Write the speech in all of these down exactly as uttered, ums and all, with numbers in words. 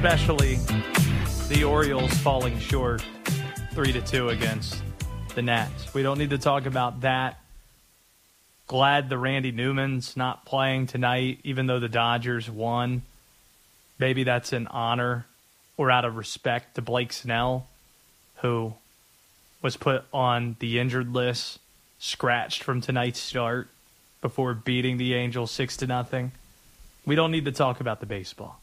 especially the Orioles falling short three to two against the Nats. We don't need to talk about that. Glad the Randy Newman's not playing tonight, even though the Dodgers won. Maybe that's an honor or out of respect to Blake Snell, who was put on the injured list, scratched from tonight's start before beating the Angels six to nothing. We don't need to talk about the baseball.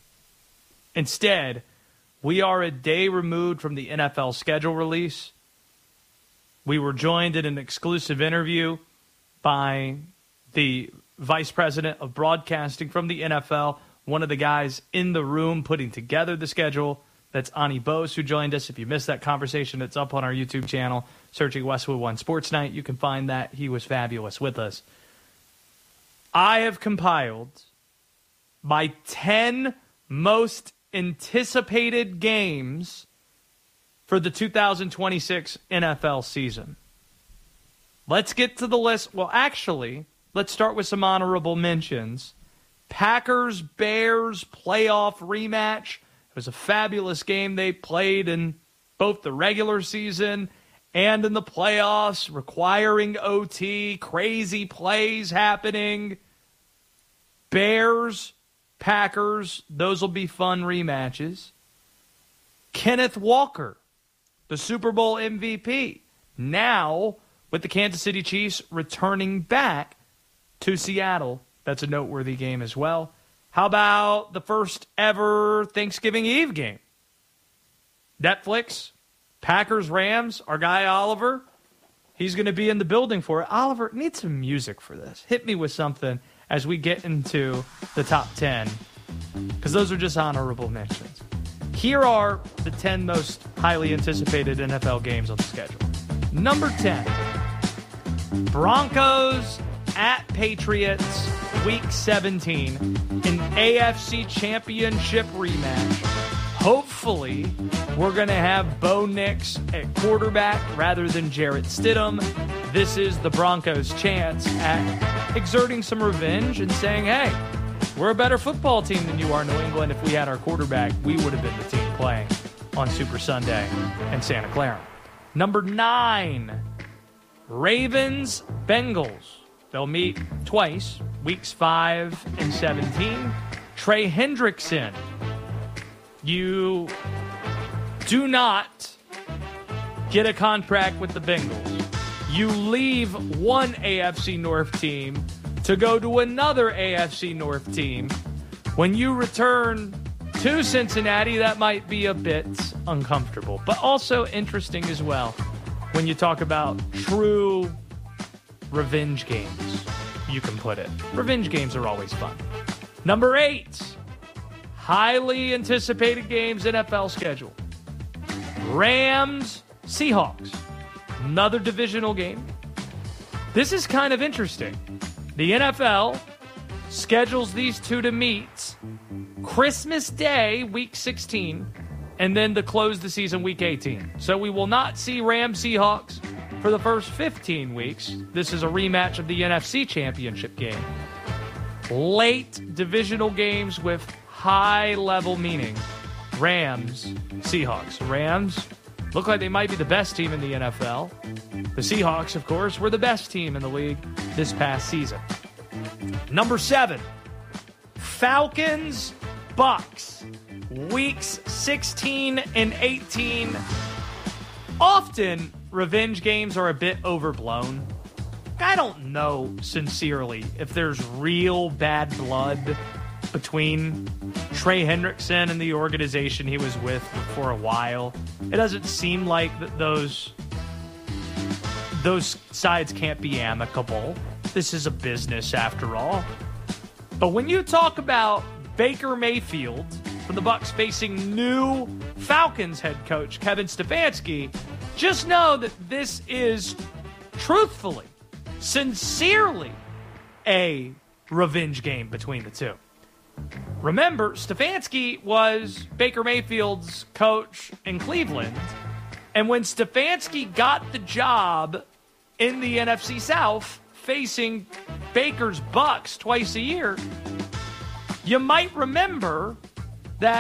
Instead, we are a day removed from the N F L schedule release. We were joined in an exclusive interview by the vice president of broadcasting from the N F L, one of the guys in the room putting together the schedule. That's Ani Bose, who joined us. If you missed that conversation, it's up on our YouTube channel. Searching Westwood One Sports Night, you can find that. He was fabulous with us. I have compiled my ten most anticipated games for the two thousand twenty-six N F L season. Let's get to the list. Well, actually, let's start with some honorable mentions. Packers-Bears playoff rematch. It was a fabulous game they played in both the regular season and in the playoffs, requiring O T, crazy plays happening. Bears, Packers, those will be fun rematches. Kenneth Walker, the Super Bowl M V P, now with the Kansas City Chiefs returning back to Seattle. That's a noteworthy game as well. How about the first ever Thanksgiving Eve game? Netflix, Packers, Rams, our guy Oliver, he's going to be in the building for it. Oliver, need some music for this. Hit me with something as we get into the top ten, because those are just honorable mentions. Here are the ten most highly anticipated N F L games on the schedule. Number ten, Broncos at Patriots, Week seventeen, an A F C Championship rematch. Hopefully, we're going to have Bo Nix at quarterback rather than Jarrett Stidham. This is the Broncos' chance at exerting some revenge and saying, hey, we're a better football team than you are, New England. If we had our quarterback, we would have been the team playing on Super Sunday in Santa Clara. Number nine, Ravens, Bengals. They'll meet twice, weeks five and seventeen. Trey Hendrickson, you do not get a contract with the Bengals. You leave one A F C North team to go to another A F C North team. When you return to Cincinnati, that might be a bit uncomfortable, but also interesting as well when you talk about true revenge games, you can put it. Revenge games are always fun. Number eight, highly anticipated games N F L schedule. Rams, Seahawks. Another divisional game. This is kind of interesting. The N F L schedules these two to meet Christmas Day, week sixteen, and then to close the season, week eighteen. So we will not see Rams, Seahawks for the first fifteen weeks. This is a rematch of the N F C Championship game. Late divisional games with high-level meaning. Rams, Seahawks. Rams look like they might be the best team in the N F L. The Seahawks, of course, were the best team in the league this past season. Number seven, Falcons, Bucks. Weeks sixteen and eighteen. Often, revenge games are a bit overblown. I don't know, sincerely, if there's real bad blood between Trey Hendrickson and the organization he was with for a while. It doesn't seem like that those those sides can't be amicable. This is a business, after all. But when you talk about Baker Mayfield from the Bucs facing new Falcons head coach Kevin Stefanski, just know that this is truthfully, sincerely, a revenge game between the two. Remember, Stefanski was Baker Mayfield's coach in Cleveland, and when Stefanski got the job in the N F C South, facing Baker's Bucs twice a year, you might remember that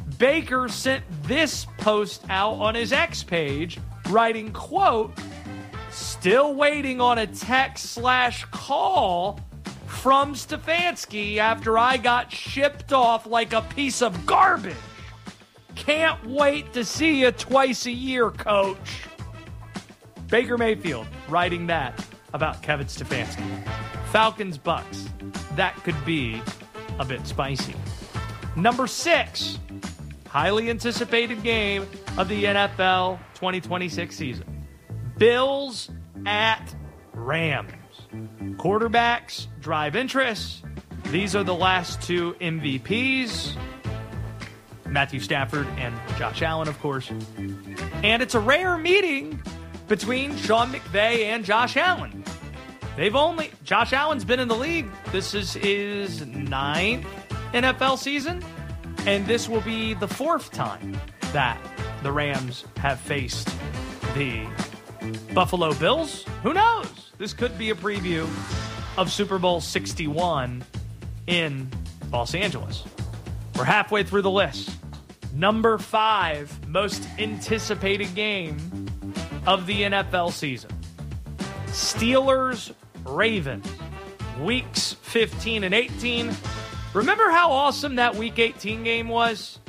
Baker sent this post out on his X page, writing, quote, still waiting on a text slash call from Stefanski after I got shipped off like a piece of garbage. Can't wait to see you twice a year, coach. Baker Mayfield writing that about Kevin Stefanski. Falcons, Bucks. That could be a bit spicy. Number six, highly anticipated game of the N F L twenty twenty-six season. Bills at Rams. Quarterbacks drive interest. These are the last two M V Ps. Matthew Stafford and Josh Allen, of course. And it's a rare meeting between Sean McVay and Josh Allen. They've only... Josh Allen's been in the league. This is his ninth N F L season. And this will be the fourth time that the Rams have faced the Buffalo Bills. Who knows? This could be a preview of Super Bowl sixty-one in Los Angeles. We're halfway through the list. Number five most anticipated game of the N F L season. Steelers, Ravens, weeks fifteen and eighteen. Remember how awesome that week eighteen game was?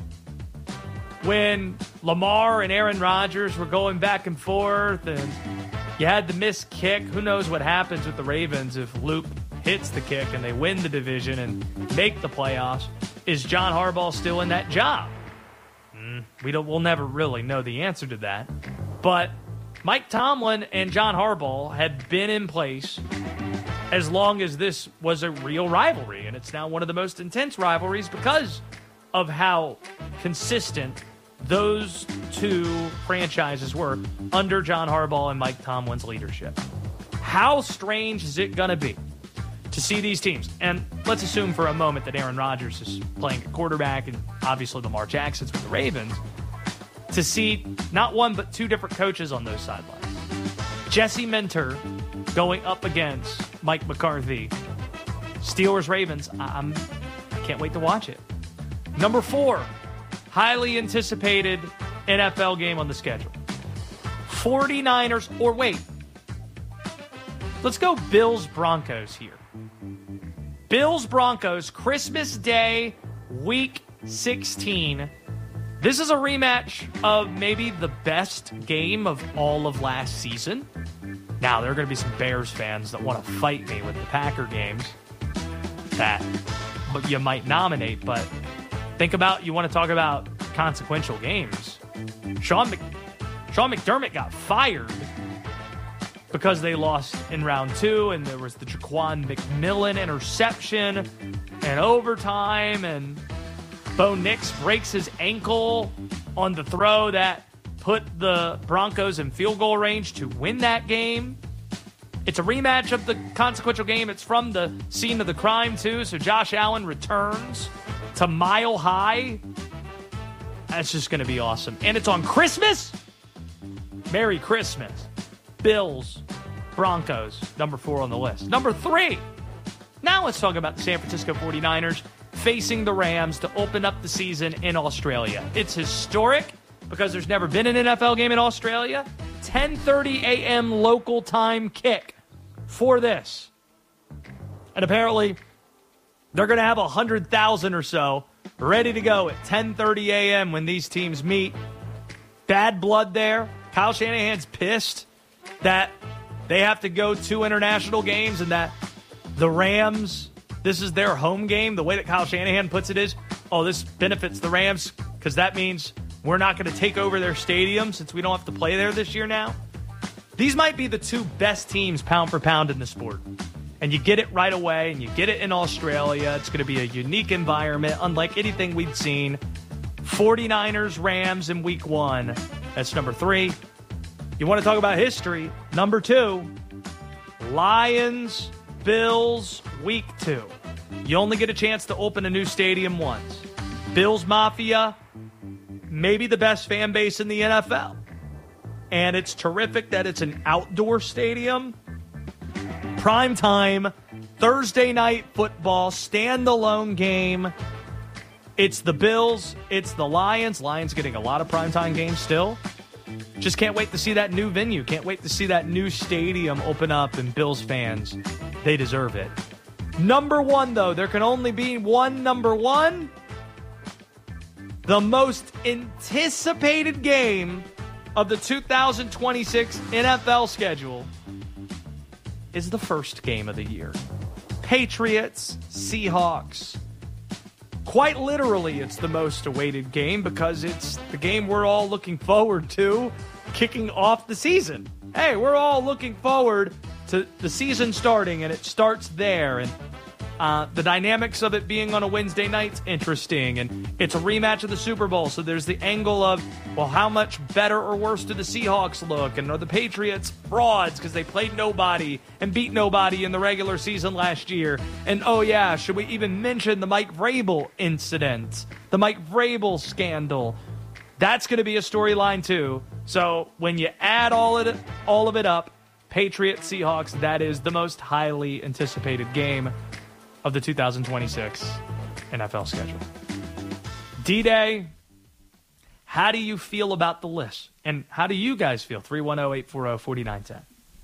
When Lamar and Aaron Rodgers were going back and forth and you had the missed kick. Who knows what happens with the Ravens if Luke hits the kick and they win the division and make the playoffs. Is John Harbaugh still in that job? Mm, we don't. We'll never really know the answer to that. But Mike Tomlin and John Harbaugh had been in place as long as this was a real rivalry, and it's now one of the most intense rivalries because of how consistent those two franchises were under John Harbaugh and Mike Tomlin's leadership. How strange is it going to be to see these teams? And let's assume for a moment that Aaron Rodgers is playing at quarterback and obviously Lamar Jackson's with the Ravens, to see not one but two different coaches on those sidelines. Jesse Minter going up against Mike McCarthy. Steelers, Ravens, I'm, I can't wait to watch it. Number four, highly anticipated N F L game on the schedule. forty-niners, or wait, let's go Bills Broncos here. Bills Broncos, Christmas Day, week sixteen. This is a rematch of maybe the best game of all of last season. Now, there are going to be some Bears fans that want to fight me with the Packer games that but you might nominate, but think about, you want to talk about consequential games. Sean, Mc, Sean McDermott got fired because they lost in round two, and there was the Jaquan McMillan interception and overtime, and Bo Nix breaks his ankle on the throw that put the Broncos in field goal range to win that game. It's a rematch of the consequential game. It's from the scene of the crime, too, so Josh Allen returns to Mile High. That's just going to be awesome. And it's on Christmas? Merry Christmas. Bills, Broncos, number four on the list. Number three. Now let's talk about the San Francisco forty-niners facing the Rams to open up the season in Australia. It's historic because there's never been an N F L game in Australia. ten thirty a.m. local time kick for this. And apparently they're going to have one hundred thousand or so ready to go at ten thirty a.m. when these teams meet. Bad blood there. Kyle Shanahan's pissed that they have to go to international games and that the Rams, this is their home game. The way that Kyle Shanahan puts it is, oh, this benefits the Rams because that means we're not going to take over their stadium since we don't have to play there this year now. These might be the two best teams pound for pound in the sport. And you get it right away, and you get it in Australia. It's going to be a unique environment, unlike anything we've seen. forty-niners, Rams in week one. That's number three. You want to talk about history? Number two, Lions, Bills, week two. You only get a chance to open a new stadium once. Bills Mafia, maybe the best fan base in the N F L. And it's terrific that it's an outdoor stadium. Prime time, Thursday night football, standalone game. It's the Bills. It's the Lions. Lions getting a lot of primetime games still. Just can't wait to see that new venue. Can't wait to see that new stadium open up, and Bills fans, they deserve it. Number one, though, there can only be one number one. The most anticipated game of the two thousand twenty-six N F L schedule is the first game of the year. Patriots, Seahawks. Quite literally, it's the most awaited game because it's the game we're all looking forward to kicking off the season. Hey, we're all looking forward to the season starting, and it starts there. And uh, the dynamics of it being on a Wednesday night's interesting, and it's a rematch of the Super Bowl, so there's the angle of, well, how much better or worse do the Seahawks look, and are the Patriots frauds because they played nobody and beat nobody in the regular season last year? And oh yeah, should we even mention the Mike Vrabel incident, the Mike Vrabel scandal? That's going to be a storyline too. So when you add all of it, all of it up, Patriots, Seahawks, that is the most highly anticipated game of the two thousand twenty-six N F L schedule. D-Day, how do you feel about the list? And how do you guys feel? three one zero, eight four zero, four nine one zero.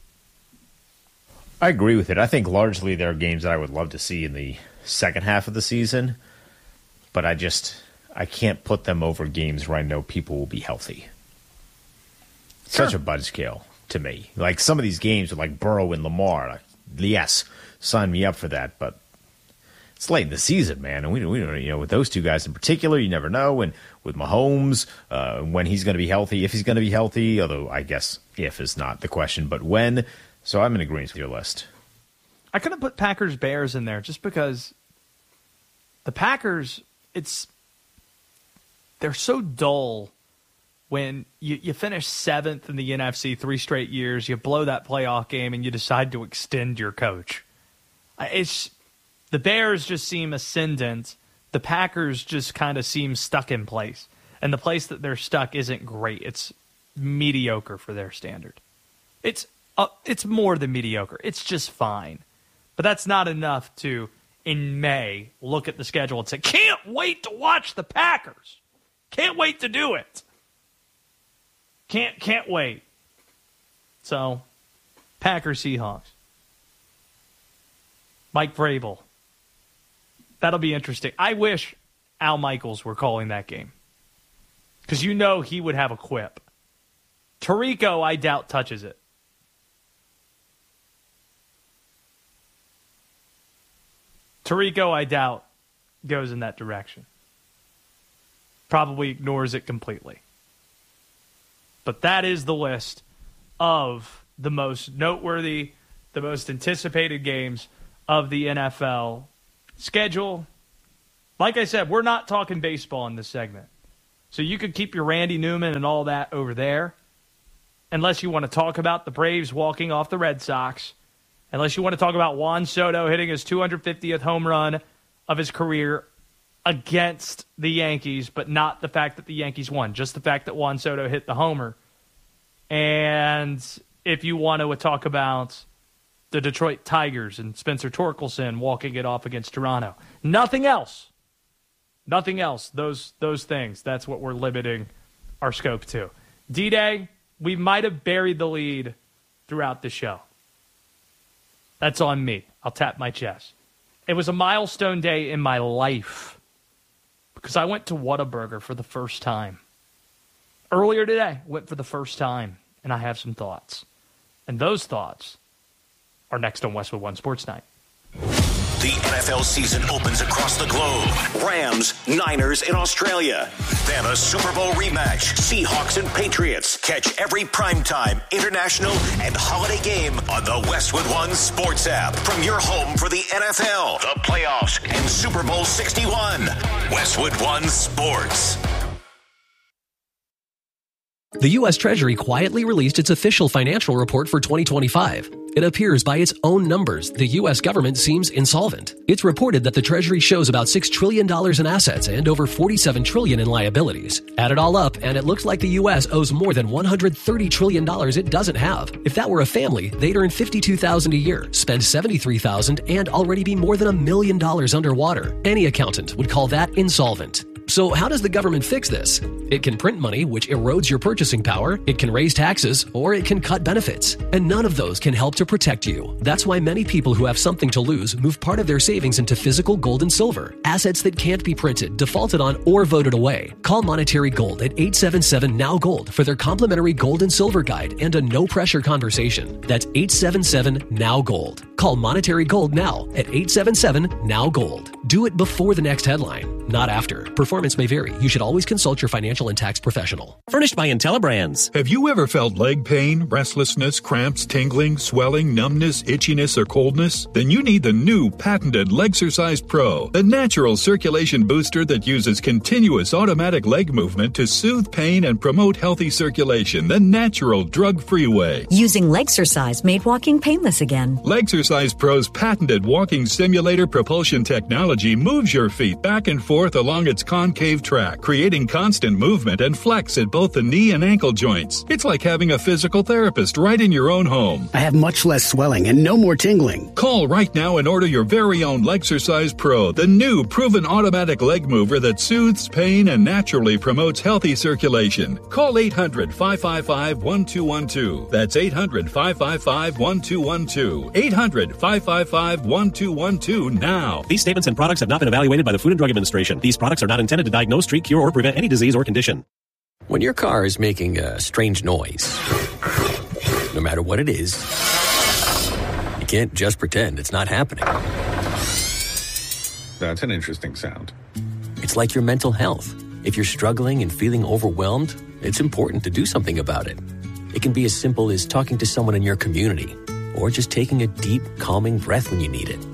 I agree with it. I think largely there are games that I would love to see in the second half of the season, but I just I can't put them over games where I know people will be healthy. Sure. Such a buzzkill to me. Like some of these games with like Burrow and Lamar, like, yes, sign me up for that, but it's late in the season, man, and we don't, we don't, you know, with those two guys in particular, you never know. And with Mahomes, uh, when he's going to be healthy, if he's going to be healthy, although I guess if is not the question, but when. So I'm in agreement with your list. I could have put Packers Bears in there just because the Packers, it's they're so dull when you, you finish seventh in the N F C three straight years, you blow that playoff game, and you decide to extend your coach. It's the Bears just seem ascendant. The Packers just kind of seem stuck in place. And the place that they're stuck isn't great. It's mediocre for their standard. It's uh, it's more than mediocre. It's just fine. But that's not enough to, in May, look at the schedule and say, can't wait to watch the Packers. Can't wait to do it. Can't can't wait. So, Packers, Seahawks. Mike Vrabel. That'll be interesting. I wish Al Michaels were calling that game. Because you know he would have a quip. Tirico, I doubt, touches it. Tirico, I doubt, goes in that direction. Probably ignores it completely. But that is the list of the most noteworthy, the most anticipated games of the N F L schedule. Like I said, we're not talking baseball in this segment. So you could keep your Randy Newman and all that over there. Unless you want to talk about the Braves walking off the Red Sox. Unless you want to talk about Juan Soto hitting his two hundred fiftieth home run of his career against the Yankees, but not the fact that the Yankees won. Just the fact that Juan Soto hit the homer. And if you want to talk about the Detroit Tigers and Spencer Torkelson walking it off against Toronto. Nothing else. Nothing else. Those those things. That's what we're limiting our scope to. D-Day, we might have buried the lead throughout the show. That's on me. I'll tap my chest. It was a milestone day in my life because I went to Whataburger for the first time. Earlier today, went for the first time, and I have some thoughts. And those thoughts are next on Westwood One Sports Night. The N F L season opens across the globe. Rams, Niners in Australia. Then a Super Bowl rematch. Seahawks and Patriots. Catch every primetime, international, and holiday game on the Westwood One Sports app. From your home for the N F L, the playoffs, and Super Bowl sixty-one. Westwood One Sports. The U S Treasury quietly released its official financial report for twenty twenty-five. It appears by its own numbers, the U S government seems insolvent. It's reported that the Treasury shows about six trillion dollars in assets and over forty-seven trillion dollars in liabilities. Add it all up, and it looks like the U S owes more than one hundred thirty trillion dollars it doesn't have. If that were a family, they'd earn fifty-two thousand dollars a year, spend seventy-three thousand dollars, and already be more than a million dollars underwater. Any accountant would call that insolvent. So how does the government fix this? It can print money, which erodes your purchasing power, it can raise taxes, or it can cut benefits. And none of those can help to protect you. That's why many people who have something to lose move part of their savings into physical gold and silver, assets that can't be printed, defaulted on, or voted away. Call Monetary Gold at eight seven seven, N O W Gold for their complimentary gold and silver guide and a no-pressure conversation. That's eight seven seven, N O W Gold. Call Monetary Gold now at eight seven seven, N O W Gold. Do it before the next headline, not after. Performance may vary. You should always consult your financial and tax professional. Furnished by IntelliBrands. Have you ever felt leg pain, restlessness, cramps, tingling, swelling, numbness, itchiness, or coldness? Then you need the new patented Legsercise Pro, the natural circulation booster that uses continuous automatic leg movement to soothe pain and promote healthy circulation the natural, drug-free way. Using Legsercise made walking painless again. Legsercise Pro's patented walking simulator propulsion technology moves your feet back and forth along its concave track, creating constant movement and flex at both the knee and ankle joints. It's like having a physical therapist right in your own home. I have much less swelling and no more tingling. Call right now and order your very own Legsercise Pro, the new proven automatic leg mover that soothes pain and naturally promotes healthy circulation. Call eight hundred, five five five, one two one two. That's eight hundred, five five five, one two one two. eight hundred, five five five, one two one two now. These statements and products have not been evaluated by the Food and Drug Administration. These products are not intended to diagnose, treat, cure, or prevent any disease or condition. When your car is making a strange noise, no matter what it is, you can't just pretend it's not happening. That's an interesting sound. It's like your mental health. If you're struggling and feeling overwhelmed, it's important to do something about it. It can be as simple as talking to someone in your community, or just taking a deep, calming breath when you need it.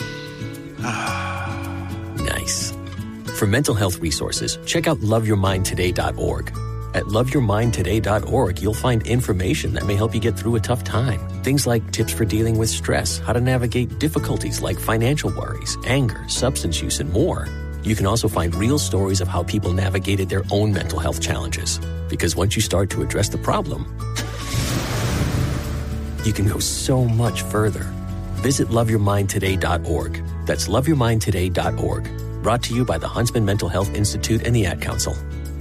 Nice. For mental health resources, check out love your mind today dot org. At love your mind today dot org, you'll find information that may help you get through a tough time. Things like tips for dealing with stress, how to navigate difficulties like financial worries, anger, substance use, and more. You can also find real stories of how people navigated their own mental health challenges. Because once you start to address the problem, you can go so much further. Visit love your mind today dot org. That's love your mind today dot org. Brought to you by the Huntsman Mental Health Institute and the Ad Council.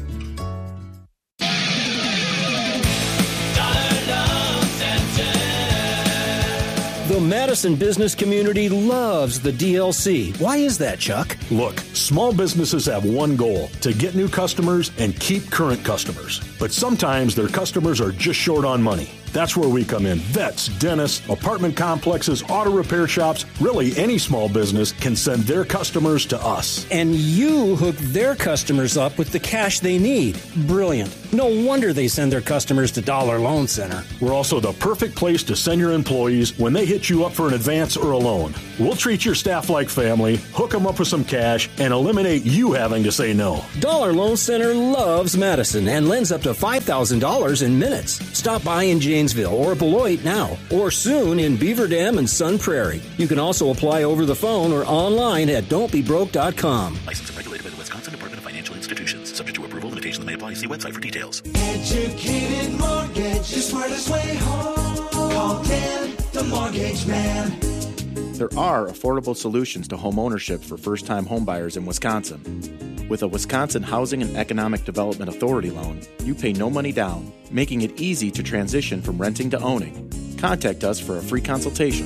The Madison business community loves the D L C. Why is that, Chuck? Look, small businesses have one goal, to get new customers and keep current customers. But sometimes their customers are just short on money. That's where we come in. Vets, dentists, apartment complexes, auto repair shops, really any small business can send their customers to us. And you hook their customers up with the cash they need. Brilliant. No wonder they send their customers to Dollar Loan Center. We're also the perfect place to send your employees when they hit you up for an advance or a loan. We'll treat your staff like family, hook them up with some cash, and eliminate you having to say no. Dollar Loan Center loves Madison and lends up to five thousand dollars in minutes. Stop by in Janesville or Beloit now, or soon in Beaver Dam and Sun Prairie. You can also apply over the phone or online at don't be broke dot com. Licensed and regulated by the Wisconsin Department of Financial Institutions. Subject to approval, limitations may apply. See website for details. Educated Mortgage, the smartest way home. Call Dan, the Mortgage Man. There are affordable solutions to home ownership for first-time homebuyers in Wisconsin. With a Wisconsin Housing and Economic Development Authority loan, you pay no money down, making it easy to transition from renting to owning. Contact us for a free consultation.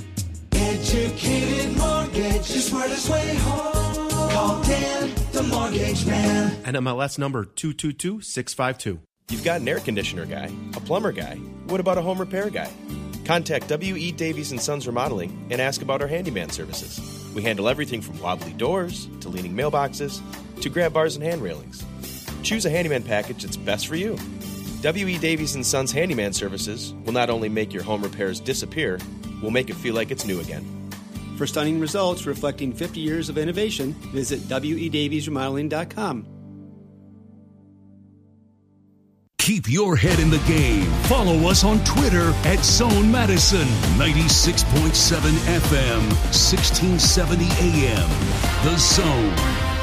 Educated Mortgage, the smartest way home. Call Dan, the Mortgage Man. N M L S number two two two six five two. You've got an air conditioner guy, a plumber guy. What about a home repair guy? Contact W E. Davies and Sons Remodeling and ask about our handyman services. We handle everything from wobbly doors to leaning mailboxes to grab bars and hand railings. Choose a handyman package that's best for you. W E. Davies and Sons Handyman Services will not only make your home repairs disappear, we'll make it feel like it's new again. For stunning results reflecting fifty years of innovation, visit W E Davies Remodeling dot com. Keep your head in the game. Follow us on Twitter at Zone Madison. ninety-six point seven F M, sixteen seventy A M. The Zone.